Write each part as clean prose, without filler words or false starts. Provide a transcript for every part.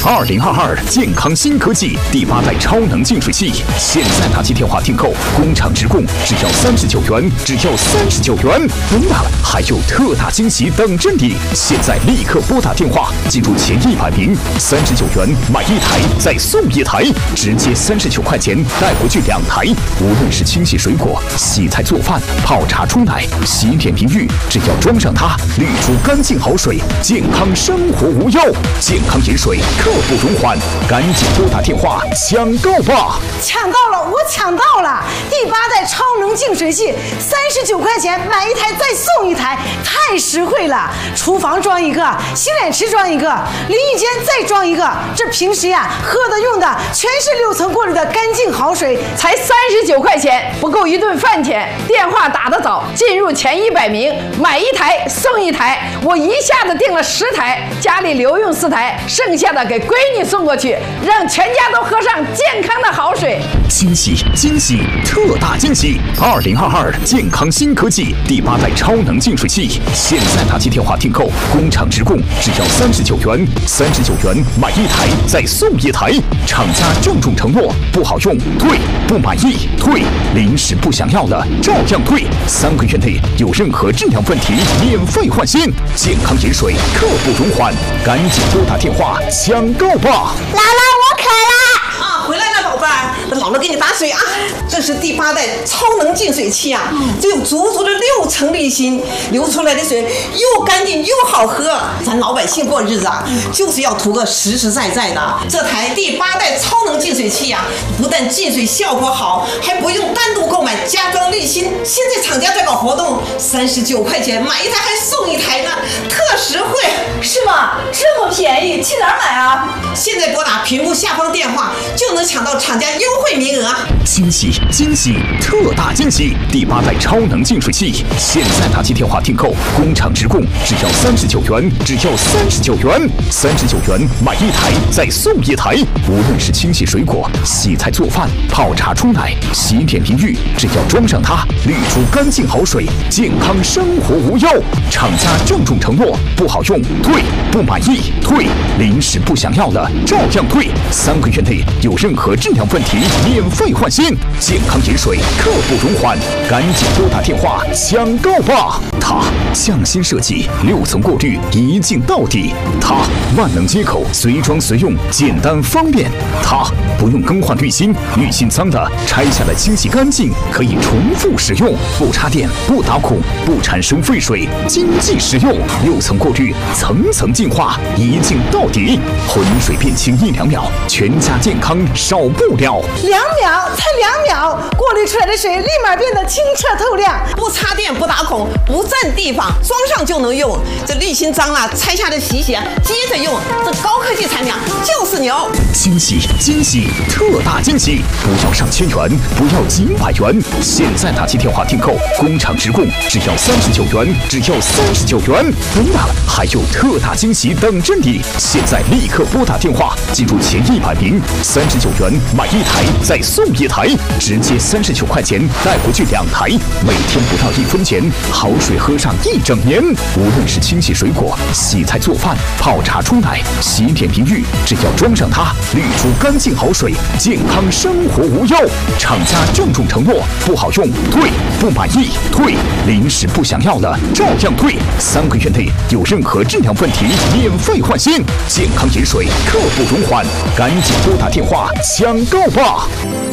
2022健康新科技第8代超能净水器，现在打起电话订购，工厂直供，只要39元，只要39元。不大了，还有特大惊喜等着你！现在立刻拨打电话，记住前100名，39元买1台再送1台，直接39块钱带回去2台。无论是清洗水果、洗菜做饭、泡茶冲奶、洗脸淋浴，只要装上它，滤出干净好水，健康生活无忧。健康饮水刻不容缓，赶紧拨打电话抢购吧！ 抢到了，我抢到了！第8代超能净水器，39块钱买1台再送1台，太实惠了！厨房装一个，洗脸池装一个，淋浴间再装一个。这平时呀喝的用的全是6层过滤的干净好水， 才39块钱，不够1顿饭钱。电话打得早，进入前100名买1台送1台，我一下子订了10台，家里留用4台，剩下的给闺女送过去，让全家都喝上健康的好水。 惊喜惊喜，特大惊喜！2022健康新科技第8代超能净水器，现在打起电话订购，工厂直供，只要39元，39元买1台再送1台。厂家郑重承诺，不好用退，不满意退，临时不想要了照样退，3个月内有任何质量问题免费换新。健康饮水刻不容缓，赶紧拨打电话抢购吧！ 姥姥，我渴了。 啊，回来了，宝贝儿，姥姥给你打水啊。这是第8代超能净水器啊，这有足足的6层滤芯，流出来的水又干净又好喝。咱老百姓过日子啊，就是要图个实实在在的。这台第8代超能净水器啊，不但净水效果好，还不用单独购买加装滤芯。现在厂家在搞活动，39块钱买1台还送1台呢，特实惠。 是吗？这么便宜，去哪儿买啊？ 现在拨打屏幕下方电话就能抢到厂家优惠名额。 惊喜惊喜，特大惊喜！第8代超能净水器，现在打起电话订购，工厂直供，只要39元，只要39元，39元买1台再送1台。无论是清洗水果、洗菜做饭、泡茶冲奶、洗脸淋浴，只要装上它，滤出干净好水，健康生活无忧。厂家郑重承诺，不好用退，不满意退，临时不想要了照样退，3个月内有任何质量问题免费换新。健康饮水刻不容缓，赶紧拨打电话抢购吧！它匠心设计，6层过滤，一镜到底。它万能接口，随装随用，简单方便。它不用更换滤芯，滤芯脏的拆下来清洗干净，可以重复使用，不插电，不打孔，不产生废水，经济实用。6层过滤，层层净化，一镜到底，浑水变清1-2秒，全家健康少不了。 2秒，才2秒，过滤出来的水立马变得清澈透亮， 不插电，不打孔，不占地方，装上就能用。这滤芯脏了，拆下来洗洗，接着用。这高科技产品就是牛！ 惊喜惊喜，特大惊喜！不要上千元，不要几百元，现在打起电话订购，工厂直供，只要39元，只要39元。不大了，还有特大惊喜等着你！现在立刻拨打电话，记住前100名，39元买1台再送1台，直接39块钱带回去2台，每天不到1分钱，好水喝上1整年。无论是清洗水果、洗菜做饭、泡茶冲奶、洗脸淋浴，只要装上它，滤出干净好水，健康生活无忧。厂家郑重承诺，不好用退，不满意退，临时不想要了照样退，3个月内有任何质量问题免费换新。健康饮水刻不容缓，赶紧拨打电话抢购吧！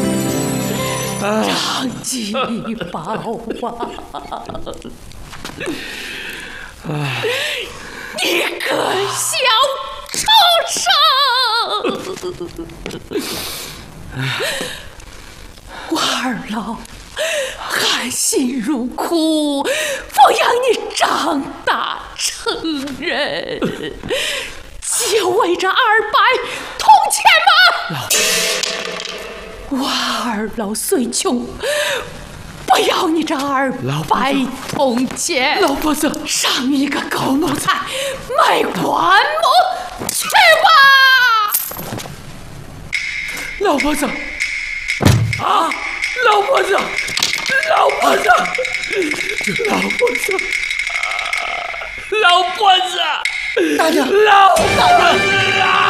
长吉宝啊！你个小畜生！我二老含辛茹苦抚养你长大成人，就为这200铜钱吗？我二老虽穷，不要你这200铜钱。 老婆子， 上一个狗奴才卖棺木去吧！ 老婆子，啊，老婆子，老婆子，老婆子，老婆子， 大娘， 老婆子啊！